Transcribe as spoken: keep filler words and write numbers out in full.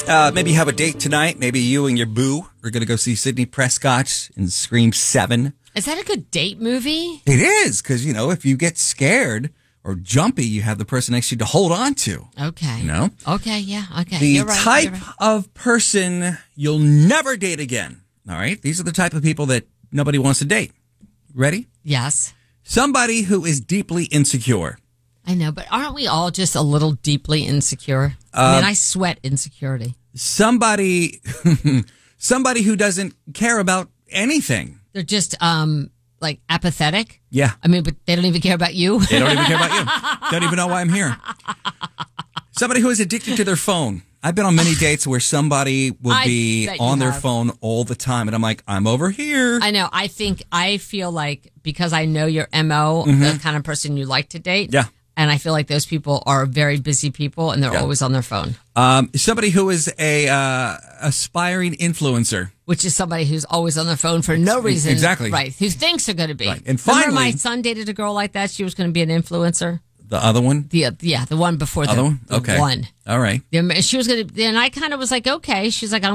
Uh, maybe you have a date tonight. Maybe you and your boo are going to go see Sidney Prescott in Scream seven. Is that a good date movie? It is, because, you know, if you get scared or jumpy, you have the person next to you to hold on to. Okay. You know? Okay, yeah, okay. The You're right, type you're right. of person you'll never date again. All right? These are the type of people that nobody wants to date. Ready? Yes. Somebody who is deeply insecure. I know, but aren't we all just a little deeply insecure? I mean, I sweat insecurity. Somebody, somebody who doesn't care about anything. They're just um like apathetic. Yeah. I mean, but they don't even care about you. They don't even care about you. Don't even know why I'm here. Somebody who is addicted to their phone. I've been on many dates where somebody will I be bet you on their have. phone all the time. And I'm like, I'm over here. I know. I think I feel like because I know your M O, the kind of person you like to date. Yeah. And I feel like those people are very busy people and they're Yeah. always on their phone. Um, somebody who is a uh, aspiring influencer. Which is somebody who's always on their phone for no reason. Exactly. Right. Who thinks they're going to be. Right. And Remember finally- my son dated a girl like that? She was going to be an influencer. The other one? The uh, Yeah, the one before the Other one? the Okay. one. All right. The- She was going to, and I kind of was like, okay. She's like, I don't